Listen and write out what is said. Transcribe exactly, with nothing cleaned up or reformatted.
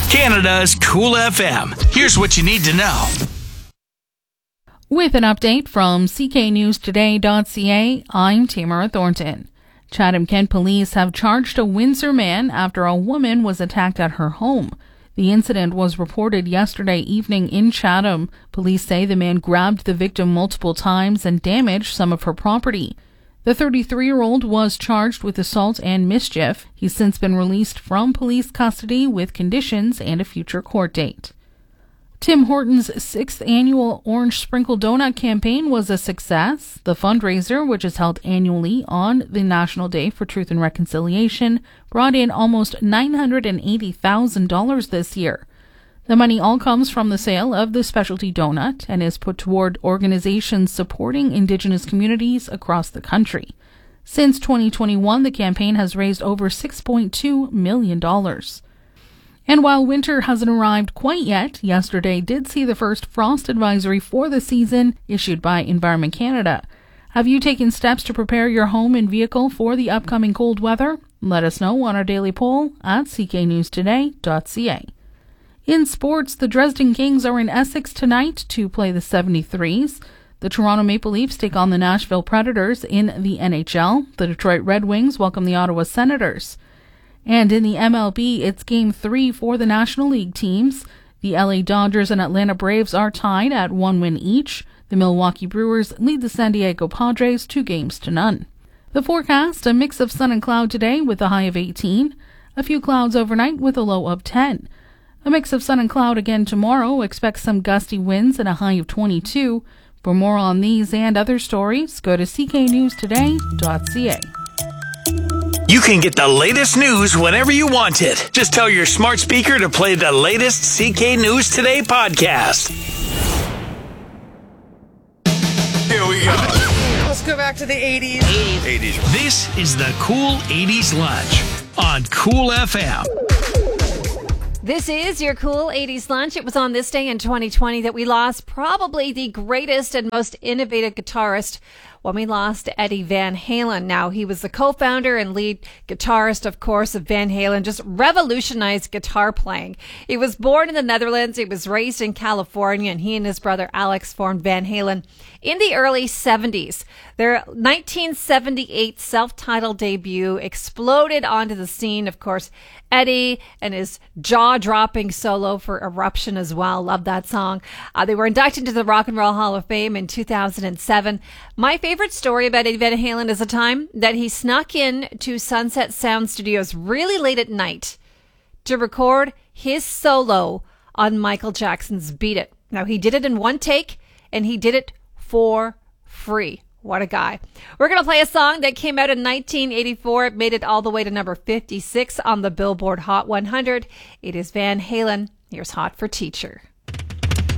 Canada's Cool F M. Here's what you need to know. With an update from C K News Today dot C A, I'm Tamara Thornton. Chatham-Kent police have charged a Windsor man after a woman was attacked at her home. The incident was reported yesterday evening in Chatham. Police say the man grabbed the victim multiple times and damaged some of her property. The thirty-three-year-old was charged with assault and mischief. He's since been released from police custody with conditions and a future court date. Tim Hortons' sixth annual Orange Sprinkle Donut campaign was a success. The fundraiser, which is held annually on the National Day for Truth and Reconciliation, brought in almost nine hundred eighty thousand dollars this year. The money all comes from the sale of the specialty donut and is put toward organizations supporting Indigenous communities across the country. Since twenty twenty-one, the campaign has raised over six point two million dollars. And while winter hasn't arrived quite yet, yesterday did see the first frost advisory for the season issued by Environment Canada. Have you taken steps to prepare your home and vehicle for the upcoming cold weather? Let us know on our daily poll at C K News Today dot C A. In sports, the Dresden Kings are in Essex tonight to play the seventy-threes. The Toronto Maple Leafs take on the Nashville Predators in the N H L. The Detroit Red Wings welcome the Ottawa Senators. And in the M L B, it's Game three for the National League teams. The L A Dodgers and Atlanta Braves are tied at one win each. The Milwaukee Brewers lead the San Diego Padres two games to none. The forecast, a mix of sun and cloud today with a high of eighteen. A few clouds overnight with a low of ten. A mix of sun and cloud again tomorrow. Expect some gusty winds and a high of twenty-two. For more on these and other stories, go to C K News Today dot C A. You can get the latest news whenever you want it. Just tell your smart speaker to play the latest C K News Today podcast. Here we go. Let's go back to the eighties. eighties. This is the Cool eighties Lunch on Cool F M. This is your Cool eighties Lunch. It was on this day in twenty twenty that we lost probably the greatest and most innovative guitarist when we lost Eddie Van Halen. Now, he was the co-founder and lead guitarist, of course, of Van Halen, just revolutionized guitar playing. He was born in the Netherlands. He was raised in California, and he and his brother Alex formed Van Halen in the early seventies. Their nineteen seventy-eight self-titled debut exploded onto the scene. Of course, Eddie and his jaw-dropping solo for Eruption as well. Love that song. Uh, they were inducted into the Rock and Roll Hall of Fame in two thousand seven. My favorite story about Eddie Van Halen is the time that he snuck in to Sunset Sound Studios really late at night to record his solo on Michael Jackson's Beat It. Now, he did it in one take, and he did it for free. What a guy. We're going to play a song that came out in nineteen eighty-four. It made it all the way to number fifty-six on the Billboard Hot one hundred. It is Van Halen. Here's Hot for Teacher.